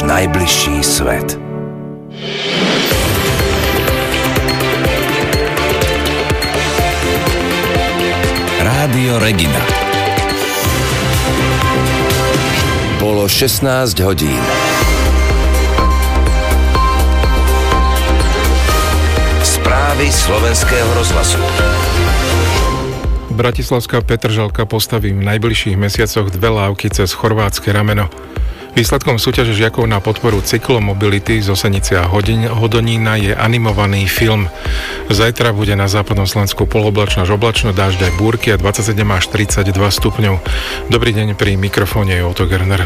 náš najbližší svet. Rádio Regina. Bolo 16 hodín. Správy slovenského rozhlasu. Bratislavská Petržalka postaví v najbližších mesiacoch 2 lávky cez chorvátske rameno. Výsledkom súťaže žiakov na podporu cyklomobility z Osenice a Hodonína je animovaný film. Zajtra bude na západnom Slovensku poloblačno až oblačno, dážď aj búrky a 27 až 32 stupňov. Dobrý deň, pri mikrofóne je Otto Gerner.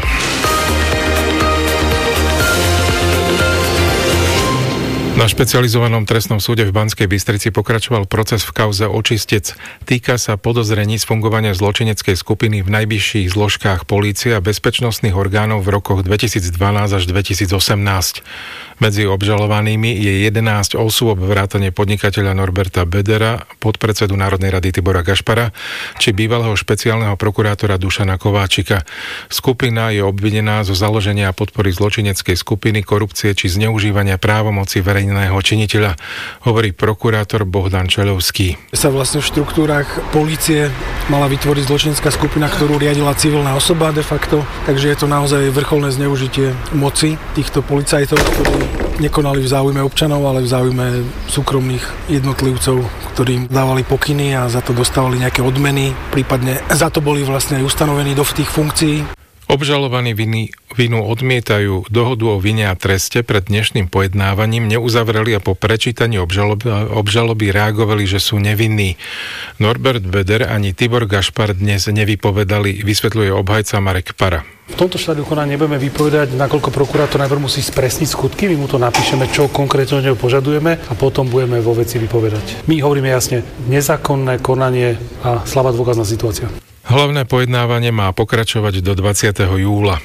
Na špecializovanom trestnom súde v Banskej Bystrici pokračoval proces v kauze Očistec. Týka sa podozrení z fungovania zločineckej skupiny v najvyšších zložkách polície a bezpečnostných orgánov v rokoch 2012 až 2018. Medzi obžalovanými je 11 osôb vrátane podnikateľa Norberta Bedera, podpredsedu Národnej rady Tibora Gašpara, či bývalého špeciálneho prokurátora Dušana Kováčika. Skupina je obvinená zo založenia a podpory zločineckej skupiny, korupcie či zneužívania právomoci verejného činiteľa, hovorí prokurátor Bohdan Čeľovský. Sa vlastne v štruktúrach polície mala vytvoriť zločinecká skupina, ktorú riadila civilná osoba de facto, takže je to naozaj vrcholné zneužitie moci týchto policajtov, ktorí nekonali v záujme občanov, ale v záujme súkromných jednotlivcov, ktorým dávali pokyny a za to dostávali nejaké odmeny, prípadne za to boli vlastne aj ustanovení do tých funkcií. Obžalovaní vinu odmietajú, dohodu o vine a treste pred dnešným pojednávaním neuzavreli a po prečítaní obžaloby reagovali, že sú nevinní. Norbert Beder ani Tibor Gašpar dnes nevypovedali, vysvetľuje obhajca Marek Para. V tomto štádiu konania nebudeme vypovedať, nakoľko prokurátor najprv musí spresniť skutky, my mu to napíšeme, čo konkrétne od neho požadujeme a potom budeme vo veci vypovedať. My hovoríme jasne, nezákonné konanie a slabá dôkazná situácia. Hlavné pojednávanie má pokračovať do 20. júla.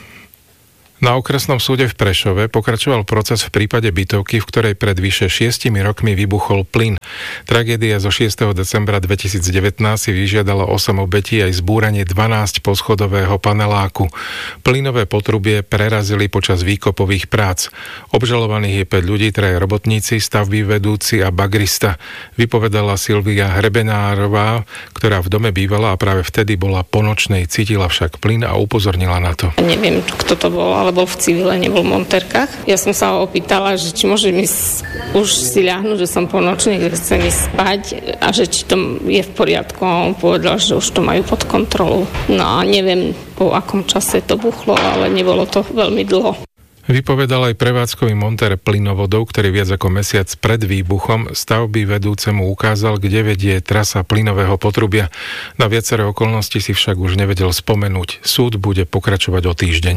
Na okresnom súde v Prešove pokračoval proces v prípade bytovky, v ktorej pred vyše 6 rokmi vybuchol plyn. Tragédia zo 6. decembra 2019 si vyžiadala 8 obetí aj zbúranie 12 poschodového paneláku. Plynové potrubie prerazili počas výkopových prác. Obžalovaných je 5 ľudí, 3 robotníci, stavby vedúci a bagrista. Vypovedala Silvia Hrebenárová, ktorá v dome bývala a práve vtedy bola po nočnej, cítila však plyn a upozornila na to. Neviem, kto to bol, ale bol v civile, nebol v montérkach. Ja som sa ho opýtala, že či môžem už si ľahnuť, že som po nočných, že chcem ísť spať a že či to je v poriadku. A on povedal, že už to majú pod kontrolou. No a neviem, po akom čase to buchlo, ale nebolo to veľmi dlho. Vypovedal aj prevádzkový montér plynovodov, ktorý viac ako mesiac pred výbuchom stavby vedúcemu ukázal, kde vedie trasa plynového potrubia. Na viaceré okolnosti si však už nevedel spomenúť. Súd bude pokračovať o týždeň.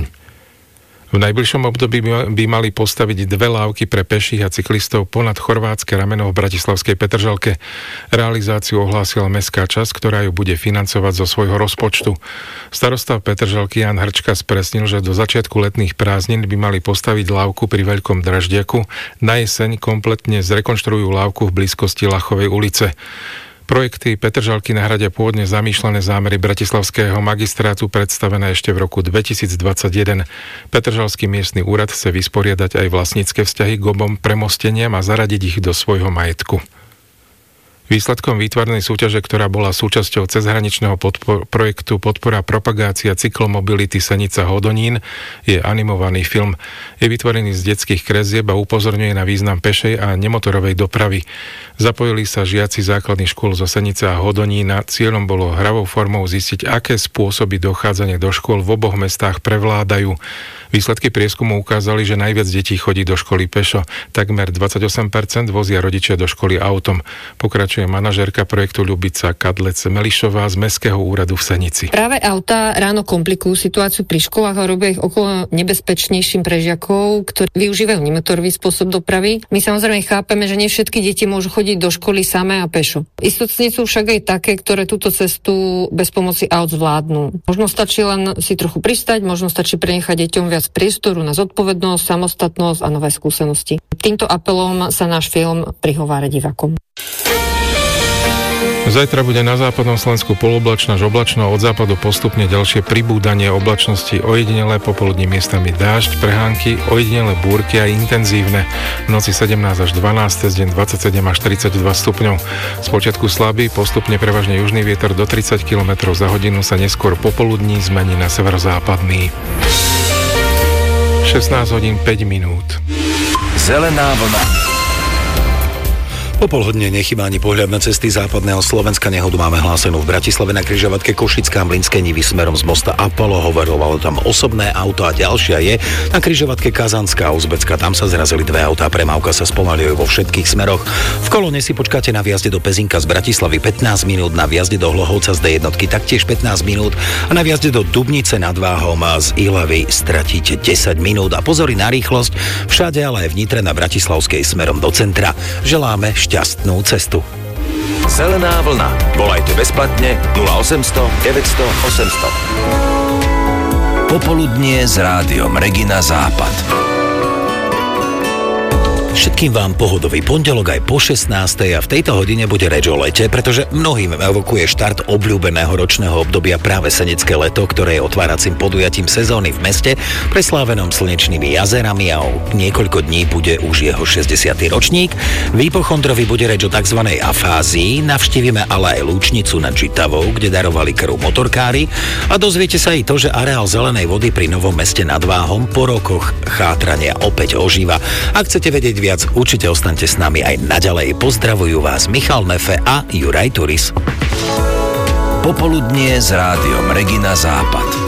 V najbližšom období by mali postaviť 2 lávky pre peších a cyklistov ponad chorvátske rameno v bratislavskej Petržalke. Realizáciu ohlásila mestská časť, ktorá ju bude financovať zo svojho rozpočtu. Starosta Petržalky Jan Hrčka spresnil, že do začiatku letných prázdnin by mali postaviť lávku pri Veľkom Draždiaku. Na jeseň kompletne zrekonštruujú lávku v blízkosti Lachovej ulice. Projekty Petržalky nahradia pôvodne zamýšľané zámery bratislavského magistrátu predstavené ešte v roku 2021. Petržalský miestny úrad chce vysporiadať aj vlastnícke vzťahy k obom premosteniam a zaradiť ich do svojho majetku. Výsledkom výtvarnej súťaže, ktorá bola súčasťou cezhraničného projektu Podpora propagácia cyklomobility Senica Hodonín, je animovaný film. Je vytvorený z detských kresieb a upozorňuje na význam pešej a nemotorovej dopravy. Zapojili sa žiaci základných škôl zo Senice a Hodonína. Cieľom bolo hravou formou zistiť, aké spôsoby dochádzania do škôl v oboch mestách prevládajú. Výsledky prieskumu ukázali, že najviac detí chodí do školy pešo. Takmer 28% vozia rodičia do školy autom. Pokračuje manažérka projektu Ľubica Kadlec-Melišová z Mestského úradu v Senici. Práve autá ráno komplikujú situáciu pri školách a robia ich okolo nebezpečnejším pre žiakov, ktorí využívajú nemotorový spôsob dopravy. My samozrejme chápeme, že nie všetky deti môžu chodiť do školy samé a pešo. Istotne sú však aj také, ktoré túto cestu bez pomoci aut zvládnu. Možno stačí len si trochu pristať, možno stačí prenechať deťom viac priestoru na zodpovednosť, samostatnosť a nové skúsenosti. Týmto apelom sa náš film prihovára divákom. Zajtra bude na západnom Slovensku poloblačno až oblačno, od západu postupne ďalšie pribúdanie oblačnosti, ojedinelé popoludní miestami dážď, prehánky, ojedinelé búrky aj intenzívne. V noci 17 až 12, cez deň 27 až 32 stupňov. Spočiatku slabý, postupne prevažne južný vietor do 30 km za hodinu sa neskôr popoludní zmení na severozápadný. 16 hodín 5 minút. Zelená vlna. Po polhodne nechýba ani pohľad na cesty západného Slovenska. Nehodu máme hlásenú v Bratislave na križovatke Košická Mlynské Nivy smerom z mosta Apollo. Hovorovalo tam osobné auto a ďalšia je na križovatke Kazanská Uzbecka. Tam sa zrazili dve autá, premávka sa spomaľuje vo všetkých smeroch. V kolóne si počkáte na vjazde do Pezinka z Bratislavy 15 minút, na vjazde do Hlohovca z D1 taktiež 15 minút a na vjazde do Dubnice nad Váhom z Ilavy stratíte 10 minút. A pozory na rýchlosť všade, ale aj v Nitre na Bratislavskej smerom do centra. Želáme šťastnú cestu. Zelená vlna. Volajte bezplatne 0800 900 800. Popoludnie s rádiom Regina Západ. Všetkým vám pohodový pondelok aj po 16. a v tejto hodine bude reč o lete, pretože mnohým evokuje štart obľúbeného ročného obdobia práve senecké leto, ktoré je otváracím podujatím sezóny v meste, preslávenom slnečnými jazerami a o niekoľko dní bude už jeho 60. ročník. V Hypochondrovi bude reč o tzv. Afázii, navštívime ale aj Lúčnicu nad Žitavou, kde darovali krv motorkári a dozviete sa aj to, že areál zelenej vody pri Novom Meste nad Váhom po rokoch chátrania opäť ožíva. Ak chcete vedieť viac, určite ostaňte s nami aj naďalej. Pozdravujú vás Michal Nefe a Juraj Turis. Popoludnie s rádiom Regina Západ.